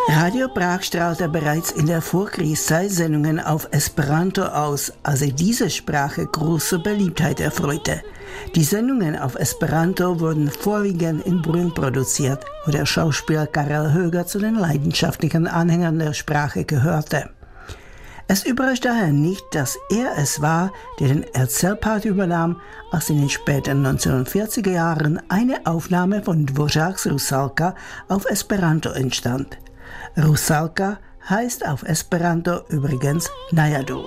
Radio Prag strahlte bereits in der Vorkriegszeit Sendungen auf Esperanto aus, als sich diese Sprache große Beliebtheit erfreute. Die Sendungen auf Esperanto wurden vorwiegend in Brünn produziert, wo der Schauspieler Karel Höger zu den leidenschaftlichen Anhängern der Sprache gehörte. Es überrascht daher nicht, dass er es war, der den Erzählpart übernahm, als in den späten 1940er Jahren eine Aufnahme von Dvořáks Rusalka auf Esperanto entstand. Rusalka heißt auf Esperanto übrigens Najadu.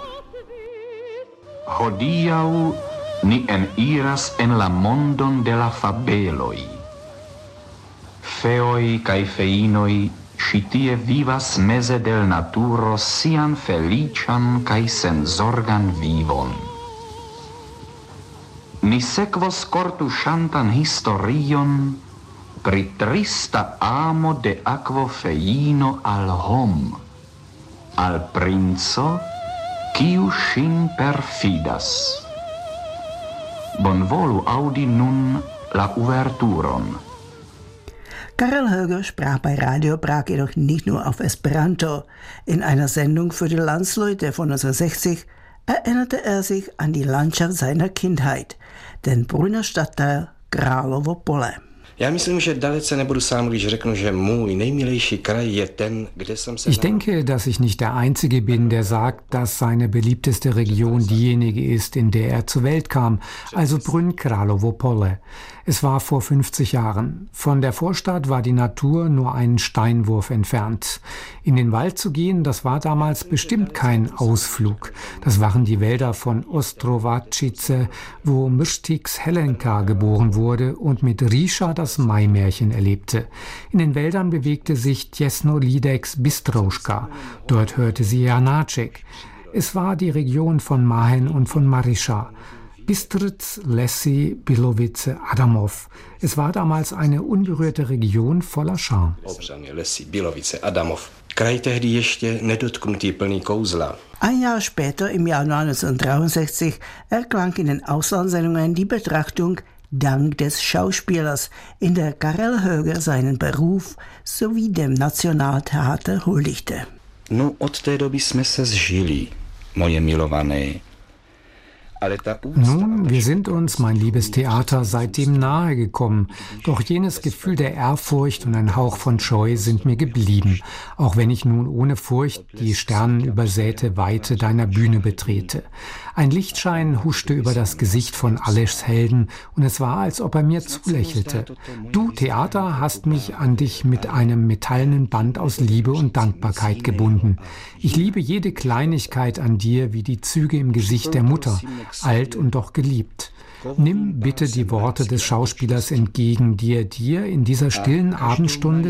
Hodiaŭ ni eniras en la mondon de la fabeloj. Feoj kaj feinoj ĉi tie vivas meze de l' naturo sian feliĉan kaj senzorgan vivon. Ni sekvos kortuŝantan historion pri trista amo de akvofeino al hom, al princo, kiu ŝin perfidas. Bonvolu aŭdi nun la Ouverturon. Karel Höger sprach bei Radio Prag jedoch nicht nur auf Esperanto. In einer Sendung für die Landsleute von 1960 erinnerte er sich an die Landschaft seiner Kindheit, den Brünner Stadtteil Královo Pole. Ich denke, dass ich nicht der Einzige bin, der sagt, dass seine beliebteste Region diejenige ist, in der er zur Welt kam, also Brünn Královo Pole. Es war vor 50 Jahren. Von der Vorstadt war die Natur nur einen Steinwurf entfernt. In den Wald zu gehen, das war damals bestimmt kein Ausflug. Das waren die Wälder von Ostrovačice, wo Mrštix Helenka geboren wurde und mit Ríša das Maimärchen erlebte. In den Wäldern bewegte sich Těsno Lídeks Bystrouška. Dort hörte sie Janáček. Es war die Region von Máhen und von Maryša. Bystrc, Lesy, Bilovice, Adamov. Es war damals eine unberührte Region voller Charme. Ein Jahr später, im Januar 1963, erklang in den Auslandssendungen die Betrachtung Dank des Schauspielers, in der Karel Höger seinen Beruf sowie dem Nationaltheater huldigte. No, od té doby jsme se zžili, moje milované. Nun, wir sind uns, mein liebes Theater, seitdem nahe gekommen. Doch jenes Gefühl der Ehrfurcht und ein Hauch von Scheu sind mir geblieben, auch wenn ich nun ohne Furcht die sternenübersäte Weite deiner Bühne betrete. Ein Lichtschein huschte über das Gesicht von Aleschs Helden und es war, als ob er mir zulächelte. Du, Theater, hast mich an dich mit einem metallenen Band aus Liebe und Dankbarkeit gebunden. Ich liebe jede Kleinigkeit an dir, wie die Züge im Gesicht der Mutter, alt und doch geliebt. Nimm bitte die Worte des Schauspielers entgegen, die er dir in dieser stillen Abendstunde